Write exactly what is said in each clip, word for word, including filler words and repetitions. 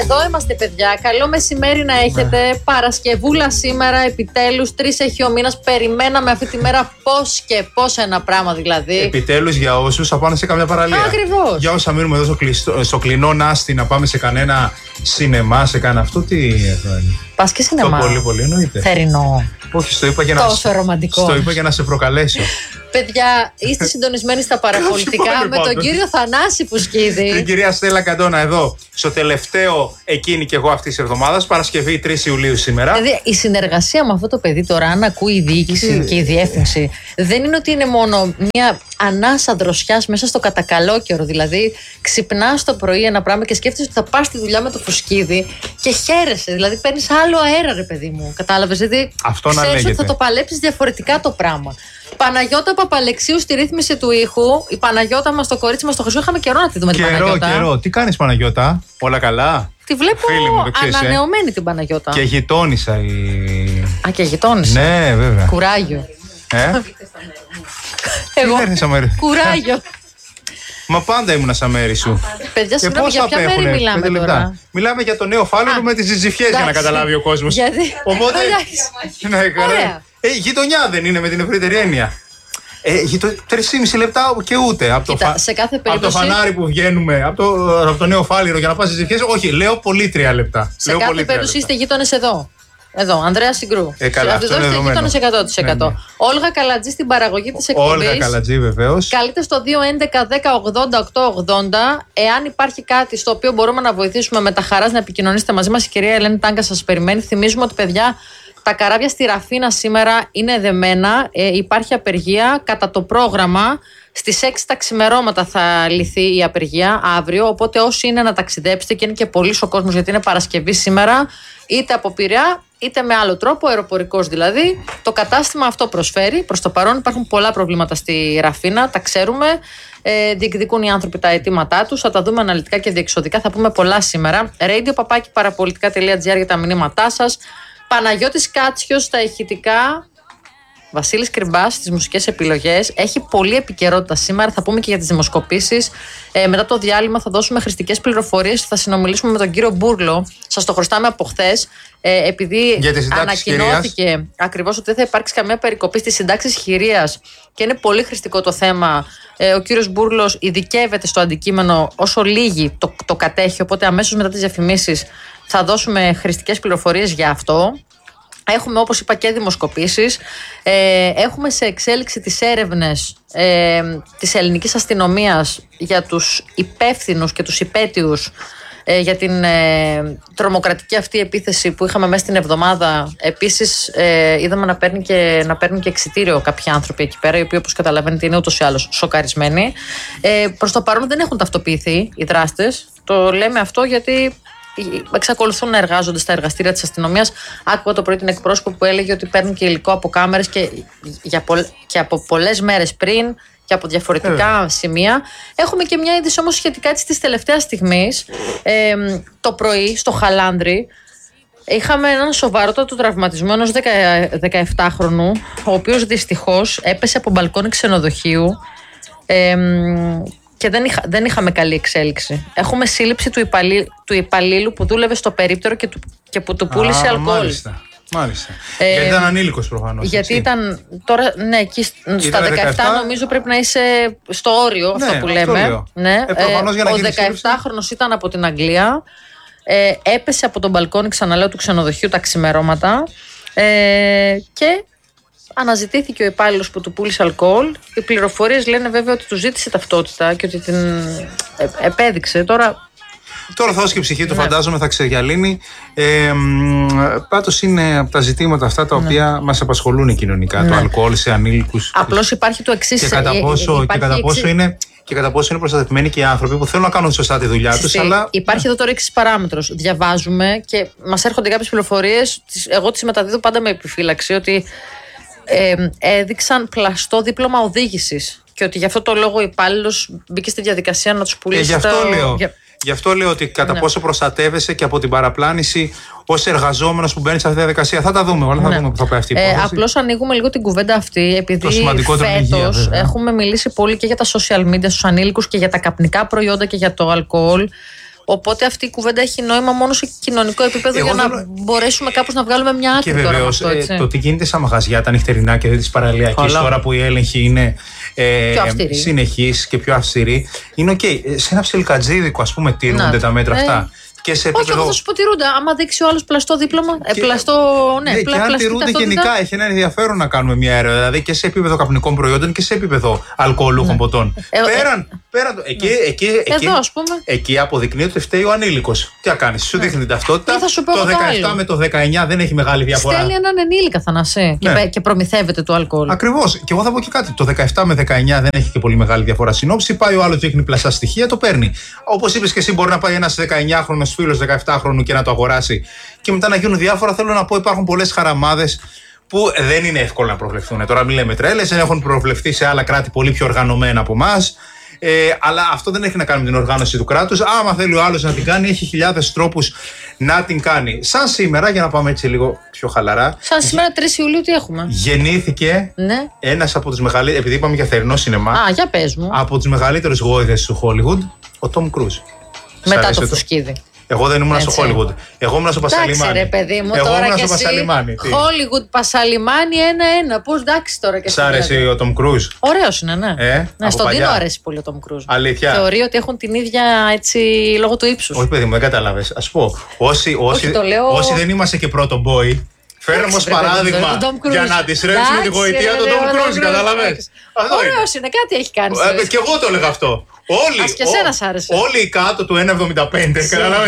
εδώ είμαστε, παιδιά. Καλό μεσημέρι να έχετε. Ναι. Παρασκευούλα σήμερα, επιτέλους. Τρεις έχει ο μήνας. Περιμέναμε αυτή τη μέρα πώς και πώς ένα πράγμα δηλαδή. Επιτέλους για όσους θα πάνε σε καμιά παραλία. Ακριβώς. Για όσους θα μείνουμε εδώ στο, κλειστό, στο κλεινό Νάστι να πάμε σε κανένα σινεμά, σε κανένα αυτό. Τι είναι. Πας και σινεμά. Το πολύ, πολύ εννοείται. Θερινό. Όχι, στο είπα για να, τόσο ρομαντικό. Στο είπα για να σε προκαλέσω. Παιδιά, είστε συντονισμένοι στα παραπολιτικά με τον κύριο Θανάση Φουσκίδη. Την κυρία Στέλλα Καντώνα εδώ, στο τελευταίο εκείνη και εγώ αυτή τη εβδομάδα, Παρασκευή τρεις Ιουλίου σήμερα. Δηλαδή, η συνεργασία με αυτό το παιδί τώρα, αν ακούει η διοίκηση και η διεύθυνση, δεν είναι ότι είναι μόνο μια ανάσα δροσιάς μέσα στο κατακαλόκαιρο. Δηλαδή, ξυπνάς το πρωί ένα πράγμα και σκέφτεσαι ότι θα πας στη δουλειά με το Φουσκίδη και χαίρεσαι. Δηλαδή, παίρνεις άλλο αέρα, ρε παιδί μου. Κατάλαβες? Δηλαδή, αυτό να ξέρεις λέγεται. ότι θα το παλέψεις διαφορετικά το πράγμα. Παναγιώτα Παπαλεξίου στη ρύθμιση του ήχου. Η Παναγιώτα μας, το κορίτσι μας, το χρυσό. Είχαμε καιρό να τη δούμε την Παναγιώτα. Καιρό, καιρό. Τι κάνεις, Παναγιώτα? Όλα καλά? Τη βλέπω μου, ξέρεις, ανανεωμένη ε? την Παναγιώτα. Και γειτόνισσα η... Α, και γειτόνισσα. Ναι, βέβαια. Κουράγιο. Ε? Εγώ. Κουράγιο. Μα πάντα ήμουνα στα μέρη σου. Παιδιά, συγγνώμη, για ποια μέρη μιλάμε τώρα? Μιλάμε για το νέο φάλαιρο με τις ζυζιφιές, για να καταλάβει ο κόσμος. Γιατί? Οπότε. Ναι, καλά. Ε, γειτονιά δεν είναι με την ευρύτερη έννοια. Ε, τρεις και μισό λεπτά και ούτε. Από, Κοίτα, το, σε κάθε περίπτωση, από το φανάρι που βγαίνουμε, από το, από το νέο φάληρο για να πας στις ζυζιφιές. Όχι, λέω πολύ τρία λεπτά. Σε λέω κάθε περίπτωση είστε γείτονες εδώ. Εδώ, Ανδρέα Συγκρού. Ε, καλά, αυτό εδώ είστε γείτονες εκατό τοις εκατό. Ναι, ναι. Όλγα Καλατζή στην παραγωγή της εκπομπής. Όλγα Καλατζή, βεβαίως. Καλείτε στο δύο έντεκα δέκα ογδόντα οκτώ ογδόντα. Εάν υπάρχει κάτι στο οποίο μπορούμε να βοηθήσουμε, με τα χαράς να επικοινωνήσετε μαζί μας. Η κυρία Ελένη Τάγκα σας περιμένει. Θυμίζουμε ότι, παιδιά, τα καράβια στη Ραφίνα σήμερα είναι δεμένα. Ε, υπάρχει απεργία κατά το πρόγραμμα. Στις έξι τα ξημερώματα θα λυθεί η απεργία αύριο. Οπότε όσοι είναι να ταξιδέψετε, και είναι και πολύς ο κόσμος γιατί είναι Παρασκευή σήμερα, είτε από Πειραιά είτε με άλλο τρόπο, αεροπορικός δηλαδή, το κατάστημα αυτό προσφέρει. Προς το παρόν υπάρχουν πολλά προβλήματα στη Ραφίνα, τα ξέρουμε. Ε, διεκδικούν οι άνθρωποι τα αιτήματά τους. Θα τα δούμε αναλυτικά και διεξοδικά. Θα πούμε πολλά σήμερα. radio παπάκι παραπολιτικά τελεία τζι άρ για τα μηνύματά σας. Παναγιώτης Κάτσιος στα ηχητικά. Βασίλης Κρυμπάς στις μουσικές επιλογές. Έχει πολλή επικαιρότητα σήμερα. Θα πούμε και για τις δημοσκοπήσεις. Ε, μετά το διάλειμμα θα δώσουμε χρηστικές πληροφορίες. Θα συνομιλήσουμε με τον κύριο Μπούρλο. Σας το χρωστάμε από χθες. Ε, επειδή ανακοινώθηκε ακριβώς ότι δεν θα υπάρξει καμία περικοπή στις συντάξεις χειρίας και είναι πολύ χρηστικό το θέμα. Ε, ο κύριος Μπούρλος ειδικεύεται στο αντικείμενο όσο λίγοι το, το κατέχει. Οπότε αμέσως μετά τις διαφημίσεις θα δώσουμε χρηστικές πληροφορίες για αυτό. Έχουμε, όπως είπα, και δημοσκοπήσεις. Ε, έχουμε σε εξέλιξη τις έρευνες ε, της ελληνικής αστυνομίας για τους υπεύθυνους και τους υπέτειους ε, για την ε, τρομοκρατική αυτή επίθεση που είχαμε μέσα στην εβδομάδα. Επίσης, ε, είδαμε να παίρνει και, να παίρνουν και εξιτήριο κάποιοι άνθρωποι εκεί πέρα, οι οποίοι, όπως καταλαβαίνετε, είναι ούτως ή άλλως σοκαρισμένοι. Ε, προς το παρόν δεν έχουν ταυτοποιηθεί οι δράστες. Το λέμε αυτό γιατί εξακολουθούν να εργάζονται στα εργαστήρια της αστυνομίας. Άκουγα το πρωί την εκπρόσωπο που έλεγε ότι παίρνουν και υλικό από κάμερες και, για πολλ, και από πολλές μέρες πριν και από διαφορετικά ε. σημεία. Έχουμε και μια είδηση όμως σχετικά έτσι της τελευταίας στιγμής. Ε, το πρωί στο Χαλάνδρι είχαμε έναν σοβαρότατο τραυματισμό ενός δεκαεπτάχρονου, ο οποίος δυστυχώς έπεσε από μπαλκόνι ξενοδοχείου. Ε, Και δεν, είχα, δεν είχαμε καλή εξέλιξη. Έχουμε σύλληψη του, υπαλλήλ, του υπαλλήλου που δούλευε στο περίπτερο και, του, και που του πούλησε Α, αλκοόλ. Μάλιστα. Μάλιστα. Ε, γιατί ήταν ανήλικος προφανώς. Γιατί έτσι. Ήταν. Τώρα, ναι, εκεί στα δεκαεπτά, δεκαεπτά νομίζω πρέπει να είσαι στο όριο, ναι, αυτό που λέμε. Αυτό ναι. ε, ε, ο δεκαεπτάχρονος ήταν από την Αγγλία. Ε, έπεσε από τον μπαλκόνι, ξαναλέω, του ξενοδοχείου τα ξημερώματα. Ε, και. Αναζητήθηκε ο υπάλληλος που του πούλησε αλκοόλ. Οι πληροφορίες λένε βέβαια ότι του ζήτησε ταυτότητα και ότι την επέδειξε. Τώρα, Τώρα θα δώσει και ψυχή του, ναι. Φαντάζομαι θα ξεγιαλύνει. Ε, Πάντως είναι από τα ζητήματα αυτά τα οποία ναι. μας απασχολούν κοινωνικά. Ναι. Το αλκοόλ σε ανήλικους. Απλώς υπάρχει το εξής. Και κατά πόσο, και κατά πόσο είναι. Και κατά πόσο είναι προστατευμένοι και οι άνθρωποι που θέλουν να κάνουν σωστά τη δουλειά τους. Αλλά... Υπάρχει εδώ τώρα εξής παράμετρος. Διαβάζουμε και μας έρχονται κάποιες πληροφορίες. Εγώ τις μεταδίδω πάντα με επιφύλαξη ότι. Ε, έδειξαν πλαστό δίπλωμα οδήγησης και ότι γι' αυτό το λόγο ο υπάλληλος μπήκε στη διαδικασία να τους πουλήσει. Ε, γι' αυτό το... λέω. Για... Γι' αυτό λέω ότι κατά ναι. πόσο προστατεύεσαι και από την παραπλάνηση ως εργαζόμενος που μπαίνει σε αυτή τη διαδικασία. Θα τα δούμε όλα, ναι. θα δούμε που θα πάει αυτή η υπόθεση. Ε, απλώς ανοίγουμε λίγο την κουβέντα αυτή, επειδή φέτος έχουμε μιλήσει πολύ και για τα social media στους ανήλικους και για τα καπνικά προϊόντα και για το αλκοόλ. Οπότε αυτή η κουβέντα έχει νόημα μόνο σε κοινωνικό επίπεδο. Εγώ για να δεν... μπορέσουμε κάπως να βγάλουμε μια άκρη. Και βεβαίως ε, το τι γίνεται στα μαγαζιά, τα νυχτερινά και τη παραλιακή, τώρα που η έλεγχη είναι ε, συνεχής και πιο αυστηρή, είναι οκ. Okay. Σε ένα ψιλικατζίδικο, ας πούμε, τηρούνται να, τα μέτρα ε. αυτά. Και σε επίπεδο... Όχι, εγώ θα σου πω τηρούνται. Άμα δείξει ο άλλος πλαστό δίπλωμα. Και... Ε, πλαστό, ναι, ναι, πλα... και αν τηρούνται γενικά, έχει ένα ενδιαφέρον να κάνουμε μια έρευνα. Δηλαδή και σε επίπεδο καπνικών προϊόντων και σε επίπεδο αλκοολούχων ναι. ποτών. Ε, πέραν. Ε, πέραν εκεί, ναι. εκεί, εκεί, Εδώ, ας πούμε. Εκεί αποδεικνύεται ότι φταίει ο ανήλικος. Τι να κάνεις, σου δείχνει την ταυτότητα. Το δεκαεπτά με το δεκαεννιά δεν έχει μεγάλη διαφορά. Στέλνει έναν ενήλικα, Θανασέ. Ναι. Και προμηθεύεται το αλκοόλ. Ακριβώς. Και εγώ θα πω και κάτι. Το δεκαεπτά με δεκαεννιά δεν έχει και πολύ μεγάλη διαφορά συνόψη. Πάει ο άλλος, δείχνει πλαστά στοιχεία, το παίρνει. Όπως είπες και εσύ, μπορεί να πάει ένας δεκαεννιάχρονος φίλος δεκαεπτάχρονου και να το αγοράσει και μετά να γίνουν διάφορα. Θέλω να πω, υπάρχουν πολλές χαραμάδες που δεν είναι εύκολο να προβλεφθούν. Τώρα μην λέμε τρέλες, δεν έχουν προβλεφθεί σε άλλα κράτη πολύ πιο οργανωμένα από εμάς. Ε, αλλά αυτό δεν έχει να κάνει με την οργάνωση του κράτους. Άμα θέλει ο άλλος να την κάνει, έχει χιλιάδες τρόπους να την κάνει. Σαν σήμερα, για να πάμε έτσι λίγο πιο χαλαρά. Σαν σήμερα, τρεις Ιουλίου, τι έχουμε. Γεννήθηκε ναι. ένας από τους μεγαλύτερους. Επειδή είπαμε για θερινό σινεμά. Α, για πες μου. Από τους μεγαλύτερους γόηδες του Hollywood, ο Τόμ Κρούζ. Μετά το φουσκίδι. Εγώ δεν ήμουν στο Hollywood. Εγώ ήμουν στο Πασαλιμάνι. Εντάξει, ρε παιδί μου, εγώ τώρα ήμουν και στο Πασαλιμάνι. Hollywood, Πασαλιμάνι, ένα-ένα. Πώς εντάξει τώρα και εσύ. Σ' άρεσε ο Τόμ Κρούζ. Ωραίος είναι, ναι. Ε, ναι στον Τίνο αρέσει πολύ ο Τόμ Κρούζ. Αλήθεια. Θεωρεί ότι έχουν την ίδια έτσι λόγω του ύψους. Όχι, παιδί μου, δεν κατάλαβες. Ας πω, όσοι, όσοι, λέω... όσοι δεν είμαστε και πρώτο boy. Φέρνουμε ως παράδειγμα για να αντιστρέψουμε τη γοητεία του Τόμ Κρούζ, καταλαβαίνεις. Ωραίος είναι, κάτι έχει κάνει. Και εγώ το έλεγα αυτό. Όλοι, ας και εσένα σ' άρεσε. Όλοι οι κάτω του ένα εβδομήντα πέντε, καταλαβαίνεις.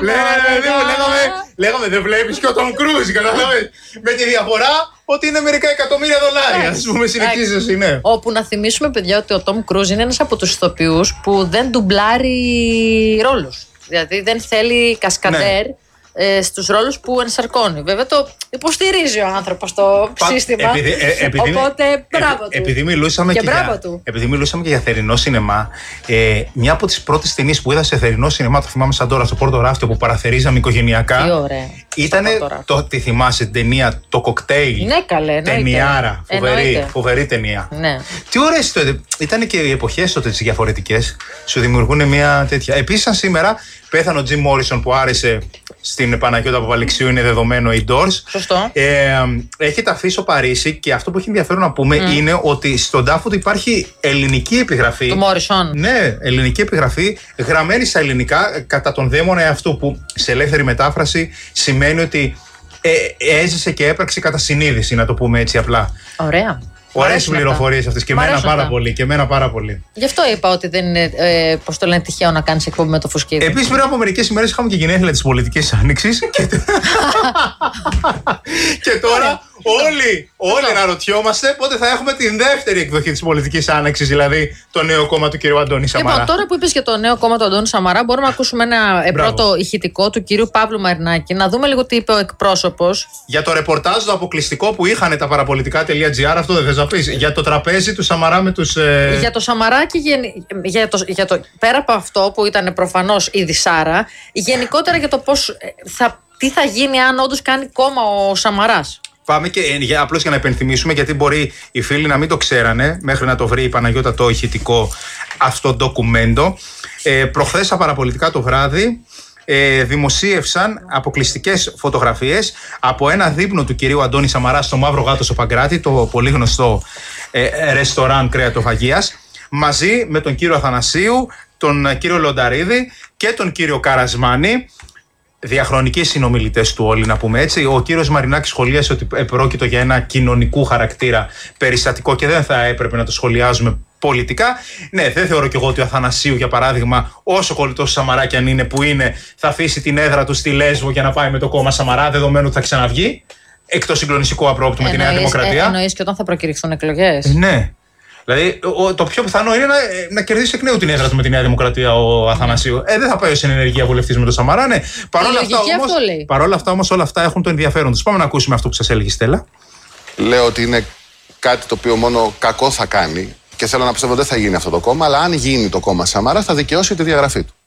Λέγαμε, λέγαμε δεν βλέπεις και ο Τόμ Κρούζ, καταλαβαίνεις. Με τη διαφορά ότι είναι μερικά εκατομμύρια δολάρια, ας πούμε, συνεχίζεσαι, ναι. Όπου να θυμίσουμε, παιδιά, ότι ο Τόμ Κρούζ είναι ένας από τους ηθοποιούς που δεν ντουμπλάρει ρόλους. Δηλαδή δεν θέλει κασκαντέρ. Ε, στους ρόλους που ενσαρκώνει. Βέβαια το υποστηρίζει ο άνθρωπος το Πα, σύστημα. Επειδή, ε, επειδή, Οπότε μπράβο του. Επειδή μιλούσαμε και, και, για, επειδή μιλούσαμε και για θερινό σινεμά, ε, μια από τις πρώτες ταινίες που είδα σε θερινό σινεμά, το θυμάμαι σαν τώρα στο Πόρτο Ράφτιο που παραθερίζαμε οικογενειακά. Τι ωραία. Ήτανε το, τη θυμάσαι την ταινία Το Κοκτέιλ. Ναι, καλέ. Ταινιάρα. Φοβερή, φοβερή ταινία. Ναι. Τι ωραίες τότε. Ήταν και οι εποχές τότε τις διαφορετικές. Σου δημιουργούν μια τέτοια. Επίσης, σαν σήμερα, πέθανε ο Τζιμ Μόρισον που άρεσε στην Παναγιώτα Παπαληξίου, είναι δεδομένο οι Doors. Σωστό. Ε, έχετε αφήσει στο Παρίσι και αυτό που έχει ενδιαφέρον να πούμε mm. είναι ότι στον τάφο του υπάρχει ελληνική επιγραφή. Του Μόρισον. Ναι, ελληνική επιγραφή γραμμένη στα ελληνικά κατά τον δαίμονα εαυτού, που σε ελεύθερη μετάφραση σημαίνει ότι ε, έζησε και έπραξε κατά συνείδηση, να το πούμε έτσι απλά. Ωραία. Ωραίες πληροφορίες αυτές και εμένα πάρα πολύ, και εμένα πάρα πολύ. Γι' αυτό είπα ότι δεν είναι, ε, πώς το λένε, τυχαίο να κάνεις εκπομπή με το φουσκίδι. Επίσης, πριν από μερικές ημέρες είχαμε και γενέθλια της πολιτικής άνοιξης. Και, και τώρα όλοι, όλοι αναρωτιόμαστε πότε θα έχουμε την δεύτερη εκδοχή της πολιτικής άνοιξης, δηλαδή το νέο κόμμα του κ. Αντώνη Σαμαρά. Λοιπόν, τώρα που είπες για το νέο κόμμα του Αντώνη Σαμαρά, μπορούμε να ακούσουμε ένα ε, πρώτο ηχητικό του κ. Παύλου Μαρινάκη, να δούμε λίγο τι είπε ο εκπρόσωπος. Για το ρεπορτάζ το αποκλειστικό που είχαν τα παραπολιτικά.gr, αυτό δεν θες να πεις. Για το τραπέζι του Σαμαρά με τους. Ε... Για το Σαμαρά και γεν... για το... Για το... πέρα από αυτό που ήταν προφανώς η Δυσάρα, γενικότερα για το πώς θα... τι θα γίνει αν όντως κάνει κόμμα ο Σαμαράς. Πάμε και για, απλώς για να υπενθυμίσουμε, γιατί μπορεί οι φίλοι να μην το ξέρανε μέχρι να το βρει η Παναγιώτα το ηχητικό αυτό ντοκουμέντο. Ε, προχθές στα παραπολιτικά το βράδυ ε, δημοσίευσαν αποκλειστικές φωτογραφίες από ένα δείπνο του κυρίου Αντώνη Σαμαρά στο Μαύρο Γάτο στο Παγκράτη, το πολύ γνωστό ε, ρεστοράν κρεατοφαγίας, μαζί με τον κύριο Αθανασίου, τον κύριο Λονταρίδη και τον κύριο Καρασμάνη. Διαχρονικοί συνομιλητές του όλοι, να πούμε έτσι. Ο κύριος Μαρινάκης σχολίασε ότι πρόκειται για ένα κοινωνικού χαρακτήρα περιστατικό και δεν θα έπρεπε να το σχολιάζουμε πολιτικά. Ναι, δεν θεωρώ κι εγώ ότι ο Αθανασίου, για παράδειγμα, όσο κολλητός Σαμαρά κι αν είναι που είναι, θα αφήσει την έδρα του στη Λέσβο για να πάει με το κόμμα Σαμαρά, δεδομένου ότι θα ξαναβγεί. Εκτός συγκλονιστικού απρόπτου με τη Νέα Δημοκρατία. Ε, εννοείς και όταν θα προκηρυχθούν εκλογές. Ε, ναι. Δηλαδή, το πιο πιθανό είναι να, να κερδίσει εκ νέου την έδρα του με τη Νέα Δημοκρατία ο Αθανασίου. Ε, δεν θα πάει ως ενεργεία βουλευτής με τον Σαμαρά, ναι. Παρόλα αυτά, όμως, παρόλα αυτά όμως όλα αυτά έχουν το ενδιαφέρον τους. Πάμε να ακούσουμε αυτό που σας έλεγε η Στέλλα. Λέω ότι είναι κάτι το οποίο μόνο κακό θα κάνει και θέλω να πιστεύω ότι δεν θα γίνει αυτό το κόμμα, αλλά αν γίνει το κόμμα Σαμαρά θα δικαιώσει τη διαγραφή του.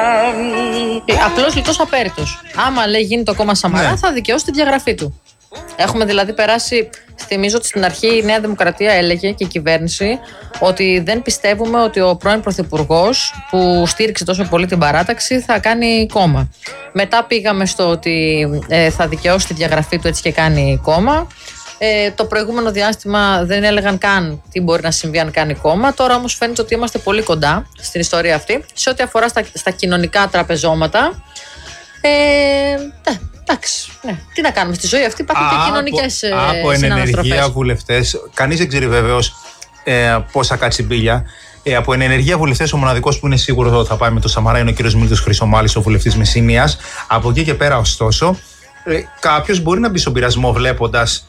Απλώς λιτός απέριτος. Άμα λέει γίνει το κόμμα Σαμαρά, ναι, θα δικαιώσει τη διαγραφή του. Έχουμε δηλαδή περάσει, θυμίζω ότι στην αρχή η Νέα Δημοκρατία έλεγε και η κυβέρνηση ότι δεν πιστεύουμε ότι ο πρώην Πρωθυπουργός που στήριξε τόσο πολύ την παράταξη θα κάνει κόμμα. Μετά πήγαμε στο ότι ε, θα δικαιώσει τη διαγραφή του, έτσι και κάνει κόμμα. Ε, το προηγούμενο διάστημα δεν έλεγαν καν τι μπορεί να συμβεί αν κάνει κόμμα. Τώρα όμως φαίνεται ότι είμαστε πολύ κοντά στην ιστορία αυτή. Σε ό,τι αφορά στα, στα κοινωνικά τραπεζώματα, ε, ε, εντάξει, ναι. Τι να κάνουμε στη ζωή αυτή, υπάρχουν και κοινωνικές συναναστροφές. Από ενεργεία βουλευτές, κανείς δεν ξέρει βεβαίως ε, πόσα κατσιμπίλια. Ε, από ενεργεία βουλευτές, ο μοναδικός που είναι σίγουρο ότι θα πάει με το Σαμαρά είναι ο κ. Μίλτος Χρυσομάλης, ο βουλευτής Μεσσηνίας. Από εκεί και πέρα, ωστόσο, ε, κάποιος μπορεί να μπει στον πειρασμό βλέποντας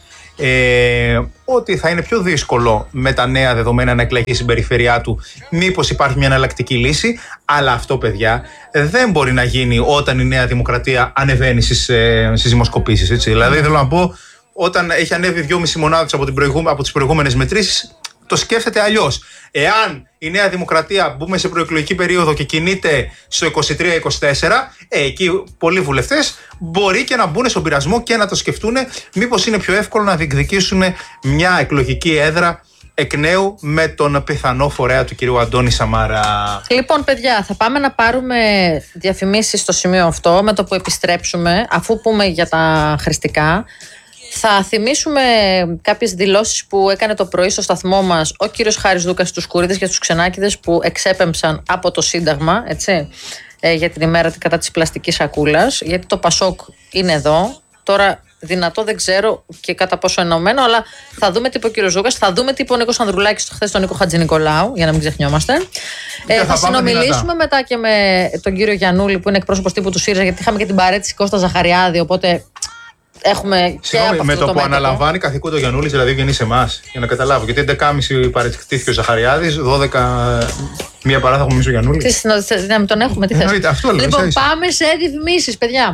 Ε, ότι θα είναι πιο δύσκολο με τα νέα δεδομένα να εκλεγεί στην περιφέρειά του. Μήπως υπάρχει μια εναλλακτική λύση, αλλά αυτό, παιδιά, δεν μπορεί να γίνει όταν η Νέα Δημοκρατία ανεβαίνει στις, ε, στις δημοσκοπήσεις. Έτσι. Δηλαδή, θέλω να πω, όταν έχει ανέβει δυόμιση μονάδες από, την προηγούμε, από τις προηγούμενες μετρήσεις, το σκέφτεται αλλιώς. Εάν η Νέα Δημοκρατία μπούμε σε προεκλογική περίοδο και κινείται στο είκοσι τρία είκοσι τέσσερα, ε, εκεί πολλοί βουλευτές μπορεί και να μπουν στον πειρασμό και να το σκεφτούν μήπως είναι πιο εύκολο να διεκδικήσουν μια εκλογική έδρα εκ νέου με τον πιθανό φορέα του κυρίου Αντώνη Σαμαρά. Λοιπόν, παιδιά, θα πάμε να πάρουμε διαφημίσεις στο σημείο αυτό με το που επιστρέψουμε, αφού πούμε για τα χρηστικά. Θα θυμίσουμε κάποιες δηλώσεις που έκανε το πρωί στο σταθμό μας ο κύριος Χάρης Δούκας στους Κουρίδες και στους Ξενάκηδες που εξέπεμψαν από το Σύνταγμα, έτσι, ε, για την ημέρα κατά της πλαστικής σακούλας, γιατί το Πασόκ είναι εδώ. Τώρα δυνατό δεν ξέρω και κατά πόσο ενωμένο, αλλά θα δούμε τι είπε ο κύριος Δούκας, θα δούμε τι είπε ο Νίκος Ανδρουλάκης χθες τον Νίκο Χατζηνικολάου, για να μην ξεχνιόμαστε. Ε, θα θα συνομιλήσουμε δυνατά. μετά και με τον κύριο Γιαννούλη που είναι εκπρόσωπος τύπου του ΣΥΡΙΖΑ, γιατί είχαμε και την παρέτηση Κώστα Ζαχαριάδη, οπότε έχουμε. Συγγνώμη, με το, το που αναλαμβάνει καθηκόν το Γιαννούλης, δηλαδή βγαίνει σε εμάς, για να καταλάβω. Γιατί έντεκα και μισή παραιτήθηκε ο Ζαχαριάδης, δώδεκα μία παρά θα έχουμε εμείς ο Γιαννούλης. Τι να μην τον έχουμε, τι θες. Λοιπόν, πάμε σε διαφημίσεις, παιδιά.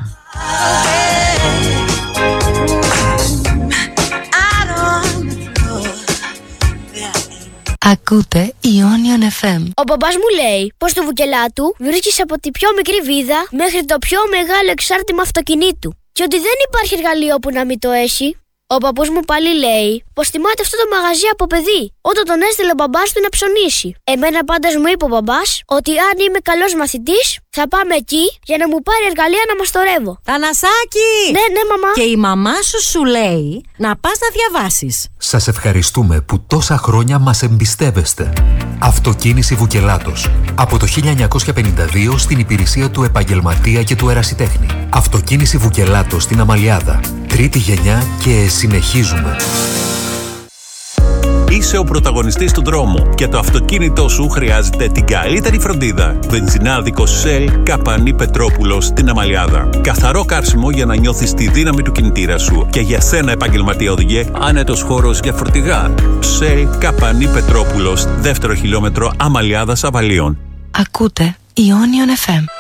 Ακούτε Ionian εφ εμ. Ο μπαμπάς μου λέει πως το Βουκελάτου βρίσκεις από τη πιο μικρή βίδα μέχρι το πιο μεγάλο εξάρτημα αυτοκινήτου. Και ότι δεν υπάρχει εργαλείο που να μην το έχει. Ο παππούς μου πάλι λέει πως θυμάται αυτό το μαγαζί από παιδί, όταν τον έστειλε ο μπαμπάς του να ψωνίσει. Εμένα πάντως μου είπε ο μπαμπάς ότι αν είμαι καλός μαθητής θα πάμε εκεί για να μου πάρει εργαλεία να μαστορεύω. Θανασάκη! Ναι, ναι, μαμά. Και η μαμά σου σου λέει να πας να διαβάσεις. Σας ευχαριστούμε που τόσα χρόνια μας εμπιστεύεστε. Αυτοκίνηση Βουκελάτος. Από το χίλια εννιακόσια πενήντα δύο στην υπηρεσία του επαγγελματία και του ερασιτέχνη. Αυτοκίνηση Βουκελάτος στην Αμαλιάδα. Τρίτη γενιά και συνεχίζουμε. Είσαι ο πρωταγωνιστής του δρόμου και το αυτοκίνητό σου χρειάζεται την καλύτερη φροντίδα. Βενζινάδικο Shell Καπανή Πετρόπουλος στην Αμαλιάδα. Καθαρό καύσιμο για να νιώθεις τη δύναμη του κινητήρα σου. Και για σένα, επαγγελματία οδηγέ, άνετος χώρος για φορτηγά. Shell Καπανή Πετρόπουλος, δεύτερο χιλιόμετρο Αμαλιάδας Αβαλίων. Ακούτε Ionian εφ εμ.